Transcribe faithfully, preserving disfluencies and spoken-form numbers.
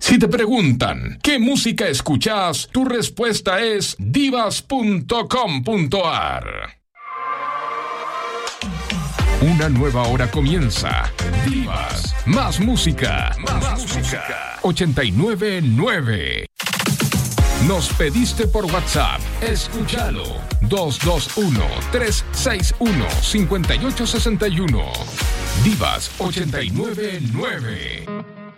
Si te preguntan ¿qué música escuchas? Tu respuesta es divas punto com punto a r. Una nueva hora comienza. Divas, más música, más, más música. ochenta y nueve nueve. Nos pediste por WhatsApp. Escúchalo. dos dos uno, tres seis uno, cinco ocho seis uno. Divas ochenta y nueve nueve.